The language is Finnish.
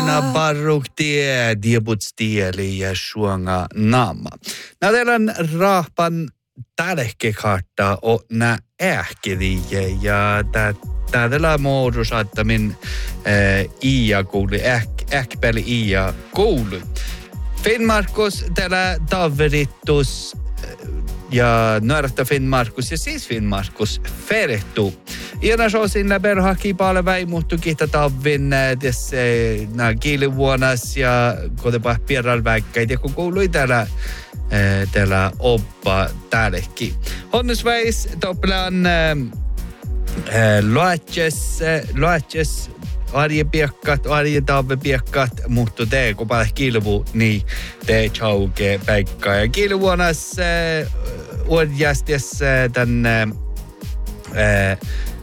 Anna barruktie, diebutstieli ja suonga naama. Nää teidän rahpan tärkekartta on nää ähkeliä ja tällä muodossa, että min iä kuuli, ähkpeli iä kuuli. Finnmarkus tällä taverittus ja nuorta Finnmarkus ja siis Finnmarkus ferehtuu. Iana sosin läperhaki paljon väimuhtu kihtä tavin tässä kiilivuonas ja kotepa pierral väikkäitä, kun kuului täällä oppa täällekin. Honnesväis topplaan loatjes arjepiekkat, arjetaavepiekkat, mutta te kun paljon kilvu, niin te chauke päikkaa. Ja kilvuonas uudjästiessä tän